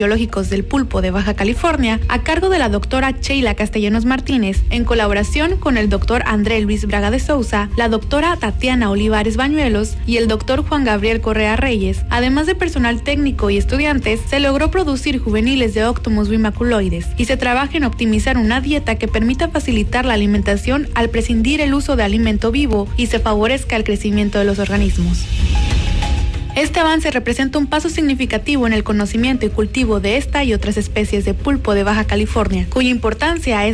biológicos del pulpo de Baja California, a cargo de la doctora Sheila Castellanos Martínez, en colaboración con el doctor André Luis Braga de Sousa, la doctora Tatiana Olivares Bañuelos y el doctor Juan Gabriel Correa Reyes, además de personal técnico y estudiantes, se logró producir juveniles de Octomos bimaculoides y se trabaja en optimizar una dieta que permita facilitar la alimentación al prescindir el uso de alimento vivo y se favorezca el crecimiento de los organismos. Este avance representa un paso significativo en el conocimiento y cultivo de esta y otras especies de pulpo de Baja California, cuya importancia es